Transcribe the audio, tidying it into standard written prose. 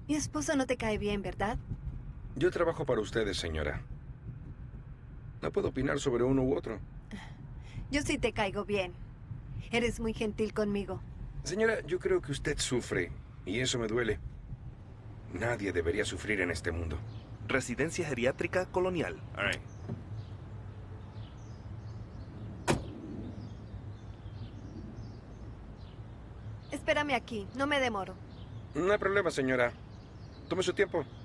Mi esposo no te cae bien, ¿verdad? Yo trabajo para ustedes, señora. No puedo opinar sobre uno u otro. Yo sí te caigo bien. Eres muy gentil conmigo. Señora, yo creo que usted sufre, y eso me duele. Nadie debería sufrir en este mundo. Residencia geriátrica colonial. All right. Espérame aquí, no me demoro. No hay problema, señora. Tome su tiempo.